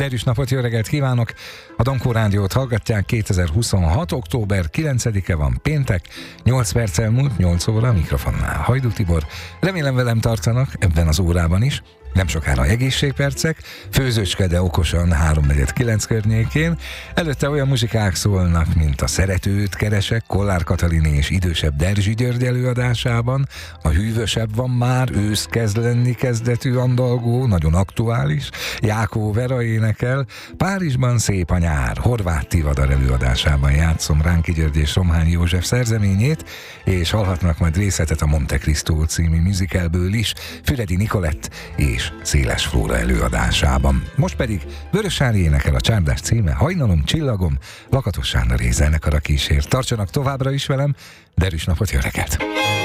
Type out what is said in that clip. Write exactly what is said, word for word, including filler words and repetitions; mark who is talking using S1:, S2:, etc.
S1: Derűs napot, jó reggelt kívánok! A Dankó Rádiót hallgatják, kétezer-huszonhat. október kilencedike van, péntek, nyolc perc elmúlt, nyolc óra a mikrofonnál. Hajdú Tibor, remélem velem tartanak ebben az órában is. Nem sokára egészségpercek, főzőcske, de okosan háromnegyed kilenc környékén. Előtte olyan muzsikák szólnak, mint a Szeretőt keresek, Kollár Katalin és idősebb Derzsi György előadásában. A Hűvösebb van már, ősz kezd lenni kezdetű andalgó, nagyon aktuális. Jákó Vera énekel, Párizsban szép a nyár, Horváth Tivadar előadásában játszom Ránki György és Romhányi József szerzeményét, és hallhatnak majd részletet a Monte Cristo című musicalből is, Füredi Nikolett és Széles Flóra előadásában. Most pedig Vörösári énekel, a csárdás címe Hajnalom, csillagom, Lakatos Sándor zenekar a kísér. Tartsanak továbbra is velem, Derűs napot, jó reggelt!